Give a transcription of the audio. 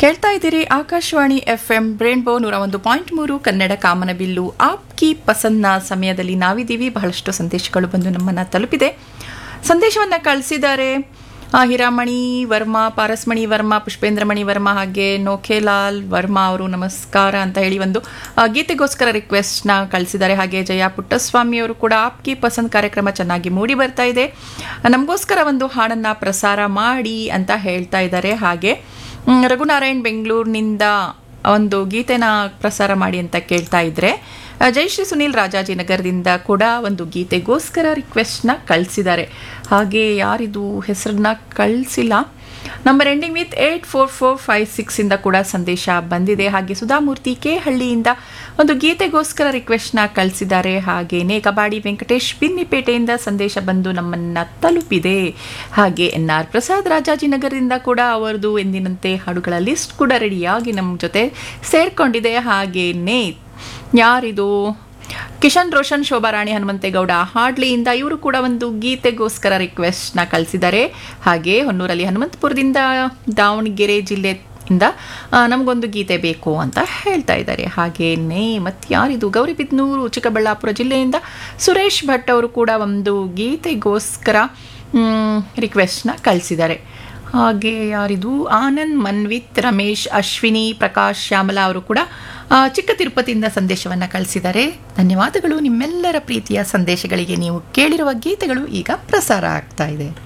ಕೇಳ್ತಾ ಇದ್ದೀರಿ ಆಕಾಶವಾಣಿ FM ಬ್ರೇನ್ಬೋ 101.3 ಕನ್ನಡ ಕಾಮನಬಿಲ್ಲು ಆಪ್ಕಿ ಪಸಂದ್ನ ಸಮಯದಲ್ಲಿ ನಾವಿದ್ದೀವಿ. ಬಹಳಷ್ಟು ಸಂದೇಶಗಳು ಬಂದು ನಮ್ಮನ್ನು ತಲುಪಿದೆ. ಸಂದೇಶವನ್ನು ಕಳಿಸಿದ್ದಾರೆ ಹಿರಾಮಣಿ ವರ್ಮಾ, ಪಾರಸ್ಮಣಿ ವರ್ಮಾ, ಪುಷ್ಪೇಂದ್ರಮಣಿ ವರ್ಮಾ, ಹಾಗೆ ನೋಖೇಲಾಲ್ ವರ್ಮಾ ಅವರು ನಮಸ್ಕಾರ ಅಂತ ಹೇಳಿ ಒಂದು ಗೀತೆಗೋಸ್ಕರ ರಿಕ್ವೆಸ್ಟ್ನ ಕಳಿಸಿದ್ದಾರೆ. ಹಾಗೆ ಜಯ ಪುಟ್ಟಸ್ವಾಮಿ ಅವರು ಕೂಡ ಆಪ್ಕಿ ಪಸಂದ್ ಕಾರ್ಯಕ್ರಮ ಚೆನ್ನಾಗಿ ಮೂಡಿ ಬರ್ತಾ ಇದೆ, ನಮಗೋಸ್ಕರ ಒಂದು ಹಾಡನ್ನು ಪ್ರಸಾರ ಮಾಡಿ ಅಂತ ಹೇಳ್ತಾ ಇದ್ದಾರೆ. ಹಾಗೆ ರಘುನಾರಾಯಣ್ ಬೆಂಗಳೂರಿನಿಂದ ಒಂದು ಗೀತೆನ ಪ್ರಸಾರ ಮಾಡಿ ಅಂತ ಕೇಳ್ತಾ ಇದ್ರೆ, ಜಯಶ್ರೀ ಸುನೀಲ್ ರಾಜಾಜಿನಗರದಿಂದ ಕೂಡ ಒಂದು ಗೀತೆಗೋಸ್ಕರ ರಿಕ್ವೆಸ್ಟ್ನ ಕಳಿಸಿದ್ದಾರೆ. ಹಾಗೆ ಯಾರಿದು ಹೆಸರನ್ನ ಕಳಿಸಿಲ್ಲ, ನಂಬರ್ ಎಂಡಿಂಗ್ ವಿತ್ 84456 ಇಂದ ಕೂಡ ಸಂದೇಶ ಬಂದಿದೆ. ಹಾಗೆ ಸುಧಾಮೂರ್ತಿ ಕೆ ಹಳ್ಳಿಯಿಂದ ಒಂದು ಗೀತೆಗೋಸ್ಕರ ರಿಕ್ವೆಸ್ಟ್ನ ಕಳಿಸಿದ್ದಾರೆ. ಹಾಗೇನೆ ಕಬಾಡಿ ವೆಂಕಟೇಶ್ ಬಿನ್ನಿಪೇಟೆಯಿಂದ ಸಂದೇಶ ಬಂದು ನಮ್ಮನ್ನ ತಲುಪಿದೆ. ಹಾಗೆ NR ಪ್ರಸಾದ್ ರಾಜಾಜಿನಗರದಿಂದ ಕೂಡ ಅವರದು ಎಂದಿನಂತೆ ಹಾಡುಗಳ ಲಿಸ್ಟ್ ಕೂಡ ರೆಡಿಯಾಗಿ ನಮ್ಮ ಜೊತೆ ಸೇರ್ಕೊಂಡಿದೆ. ಹಾಗೇನೆ ಯಾರಿದು ಕಿಶನ್ ರೋಷನ್, ಶೋಭಾರಾಣಿ, ಹನುಮಂತೇಗೌಡ ಹಾಡ್ಲಿಯಿಂದ ಇವರು ಕೂಡ ಒಂದು ಗೀತೆಗೋಸ್ಕರ ರಿಕ್ವೆಸ್ಟ್ನ ಕಳಿಸಿದ್ದಾರೆ. ಹಾಗೆ ಹೊನ್ನೂರಲ್ಲಿ ಹನುಮಂತಪುರದಿಂದ ದಾವಣಗೆರೆ ಜಿಲ್ಲೆಯಿಂದ ನಮಗೊಂದು ಗೀತೆ ಬೇಕು ಅಂತ ಹೇಳ್ತಾ ಇದ್ದಾರೆ. ಹಾಗೇನೆ ಮತ್ತು ಯಾರಿದು ಗೌರಿಬಿದನೂರು ಚಿಕ್ಕಬಳ್ಳಾಪುರ ಜಿಲ್ಲೆಯಿಂದ ಸುರೇಶ್ ಭಟ್ ಅವರು ಕೂಡ ಒಂದು ಗೀತೆಗೋಸ್ಕರ ರಿಕ್ವೆಸ್ಟ್ನ ಕಳಿಸಿದ್ದಾರೆ. ಹಾಗೆ ಯಾರಿದು ಆನಂದ್, ಮನ್ವಿತ್, ರಮೇಶ್, ಅಶ್ವಿನಿ, ಪ್ರಕಾಶ್, ಶ್ಯಾಮಲಾ ಅವರು ಕೂಡ ಚಿಕ್ಕ ತಿರುಪತಿಯಿಂದ ಸಂದೇಶವನ್ನು ಕಳಿಸಿದ್ದಾರೆ. ಧನ್ಯವಾದಗಳು ನಿಮ್ಮೆಲ್ಲರ ಪ್ರೀತಿಯ ಸಂದೇಶಗಳಿಗೆ. ನೀವು ಕೇಳಿರುವ ಗೀತೆಗಳು ಈಗ ಪ್ರಸಾರ ಆಗ್ತಾ ಇದೆ.